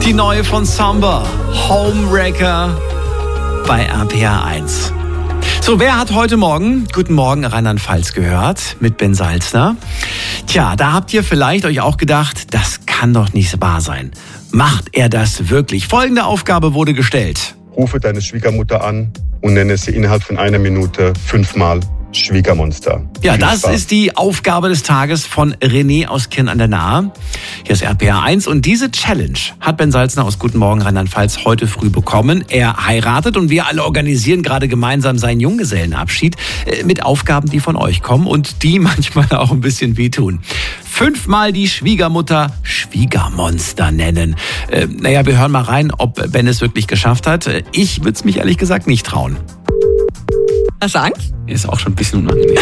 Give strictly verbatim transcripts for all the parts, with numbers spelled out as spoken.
Die neue von Samba, Homewrecker bei R P R eins. So, wer hat heute Morgen Guten Morgen Rheinland-Pfalz gehört mit Ben Salzner? Tja, da habt ihr vielleicht euch auch gedacht, das kann doch nicht wahr sein. Macht er das wirklich? Folgende Aufgabe wurde gestellt. Rufe deine Schwiegermutter an und nenne sie innerhalb von einer Minute fünfmal Schwiegermonster. Ja, Viel das Spaß. ist die Aufgabe des Tages von René aus Kirn an der Nahe. Hier ist R P R eins und diese Challenge hat Ben Salzner aus Guten Morgen Rheinland-Pfalz heute früh bekommen. Er heiratet und wir alle organisieren gerade gemeinsam seinen Junggesellenabschied äh, mit Aufgaben, die von euch kommen und die manchmal auch ein bisschen wehtun. Fünfmal die Schwiegermutter Schwiegermonster nennen. Äh, naja, wir hören mal rein, ob Ben es wirklich geschafft hat. Ich würde es mich ehrlich gesagt nicht trauen. Hast du Angst? Ist auch schon ein bisschen unangenehm.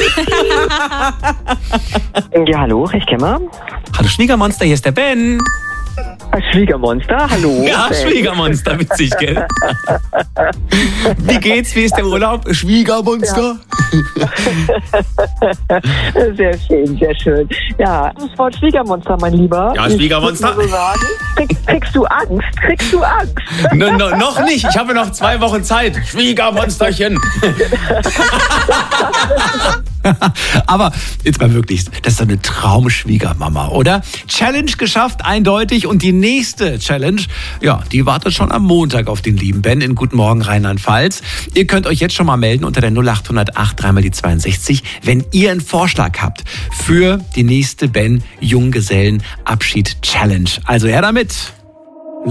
Ja, hallo, ich kenne. Hallo Schwiegermonster, hier ist der Ben. Schwiegermonster, hallo. Ja, Ben. Schwiegermonster, witzig, gell? Wie geht's? Wie ist der Urlaub? Schwiegermonster? Sehr schön, sehr schön. Ja, das Wort Schwiegermonster, mein Lieber. Ja, Schwiegermonster. Ich würd mal so sagen, krieg, kriegst du Angst? Kriegst du Angst? No, no, noch nicht, ich habe noch zwei Wochen Zeit. Schwiegermonsterchen. Aber jetzt mal wirklich, das ist doch eine Traumschwiegermama, oder? Challenge geschafft, eindeutig. Und die nächste Challenge, ja, die wartet schon am Montag auf den lieben Ben in Guten Morgen Rheinland-Pfalz. Ihr könnt euch jetzt schon mal melden unter der null acht null acht drei mal die zweiundsechzig, wenn ihr einen Vorschlag habt für die nächste Ben Junggesellenabschied Challenge. Also her damit!